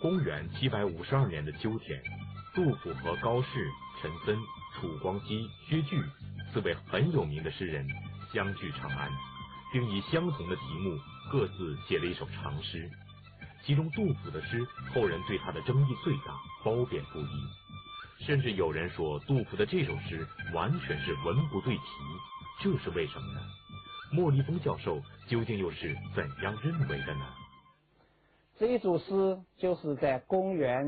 公元752年的秋天，杜甫和高适、陈森、楚光熙、薛据4位很有名的诗人相聚长安，并以相同的题目各自写了一首长诗。其中杜甫的诗，后人对他的争议最大，褒贬不一，甚至有人说杜甫的这首诗完全是文不对题，这是为什么呢？莫立峰教授究竟又是怎样认为的呢？ 这一组诗就是在公元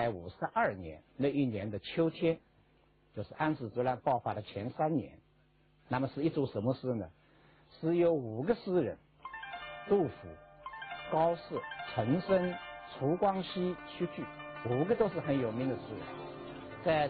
752年那一年的秋天，就是安史之乱爆发的前3年。那么是一组什么诗呢？是由5个诗人，杜甫、高适、陈森、楚光熙、薛据，5个都是很有名的诗人。在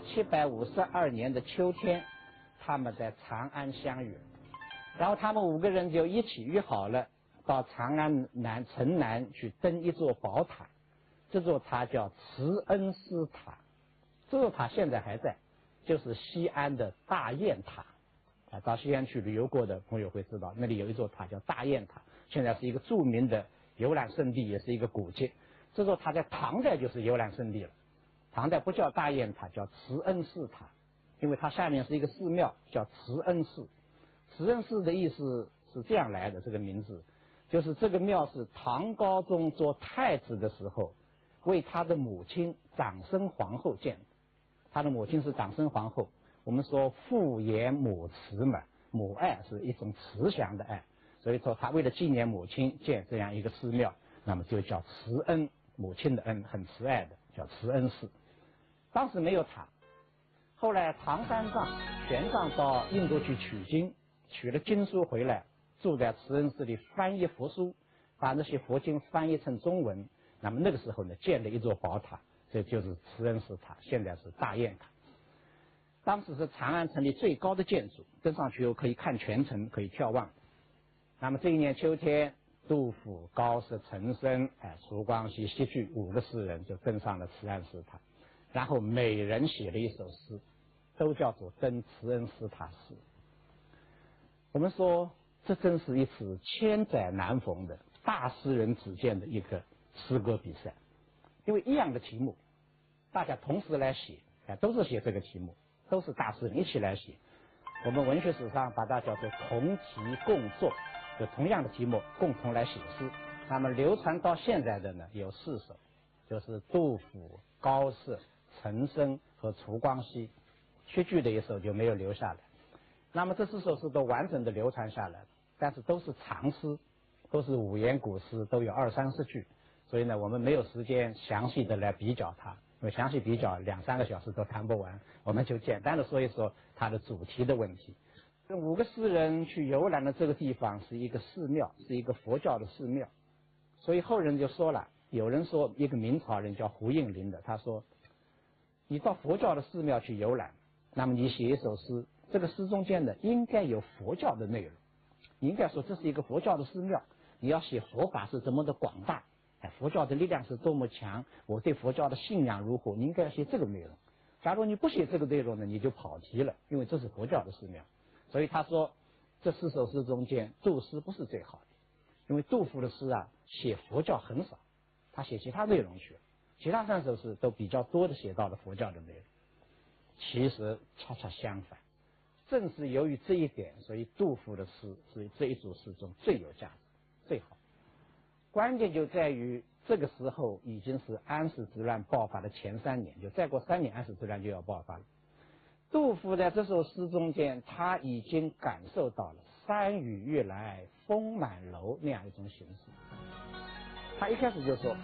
752年的秋天，他们在长安相遇，然后他们5个人就一起约好了到长安城南去登一座宝塔，这座塔叫慈恩寺塔。这座塔现在还在，就是西安的大雁塔。到西安去旅游过的朋友会知道，那里有一座塔叫大雁塔，现在是一个著名的游览胜地，也是一个古迹。这座塔在唐代就是游览胜地了，唐代不叫大雁塔，叫慈恩寺塔，因为它下面是一个寺庙，叫慈恩寺。慈恩寺的意思是这样来的，这个名字就是这个庙是唐高宗做太子的时候为他的母亲长生皇后建的。他的母亲是长生皇后，我们说父言母慈嘛，母爱是一种慈祥的爱，所以说他为了纪念母亲建这样一个寺庙，那么就叫慈恩，母亲的恩，很慈爱的，叫慈恩寺。当时没有塔，后来唐三藏玄奘到印度去取经，取了经书回来，住在慈恩寺里翻译佛书，把那些佛经翻译成中文。那么那个时候呢，建了一座宝塔，这就是慈恩寺塔，现在是大雁塔。当时是长安城里最高的建筑，登上去后可以看全城，可以眺望。那么这一年秋天，杜甫、高适、陈森、楚光熙、薛据5个诗人就登上了慈恩寺塔，然后每人写了一首诗，都叫做登慈恩寺塔诗。我们说这真是一次千载难逢的大诗人之间的一个诗歌比赛，因为一样的题目，大家同时来写，都是写这个题目，都是大诗人一起来写。我们文学史上把它叫做同题共作，就同样的题目共同来写诗。那么流传到现在的呢有4首，就是杜甫、高适、陈森和楚光熙，薛据的一首就没有留下来。那么这4首诗都完整的流传下来了，但是都是长诗，都是5言古诗，都有20-30句，所以呢我们没有时间详细的来比较它，因为详细比较2-3个小时都谈不完，我们就简单的说一说它的主题的问题。这5个诗人去游览的这个地方是一个寺庙，是一个佛教的寺庙，所以后人就说了，有人说一个明朝人叫胡应麟的，他说你到佛教的寺庙去游览，那么你写一首诗，这个诗中间呢应该有佛教的内容，你应该说这是一个佛教的寺庙，你要写佛法是怎么的广大，佛教的力量是多么强，我对佛教的信仰如何，你应该要写这个内容。假如你不写这个内容呢，你就跑题了，因为这是佛教的寺庙。所以他说这4首诗中间杜诗不是最好的，因为杜甫的诗啊写佛教很少，他写其他内容去了，其他3首诗都比较多的写到了佛教的内容。其实恰恰相反，正是由于这一点，所以杜甫的诗是这一组诗中最有价值、最好。关键就在于这个时候已经是安史之乱爆发的前3年，就再过3年安史之乱就要爆发了。杜甫在这首诗中间，他已经感受到了山雨欲来风满楼那样一种形式。他一开始就说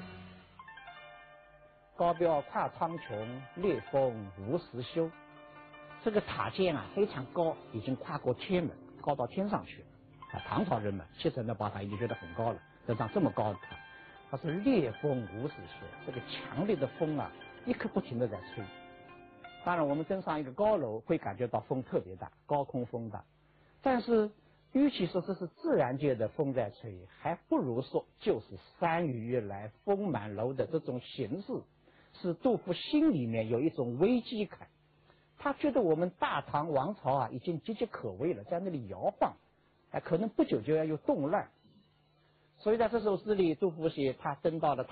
高标跨苍穹，烈风无时休。这个塔尖啊非常高，已经跨过天门，高到天上去了。唐朝人们7层的宝塔已经觉得很高了，登上这么高的塔，他说烈风无时休，这个强烈的风啊一刻不停的在吹。当然我们登上一个高楼会感觉到风特别大，高空风大，但是与其说这是自然界的风在吹，还不如说就是山雨欲来风满楼的这种形式，使杜甫心里面有一种危机感。他觉得我们大唐王朝啊已经岌岌可危了，在那里摇晃，可能不久就要有动乱。所以在这首诗里，杜甫写他登到了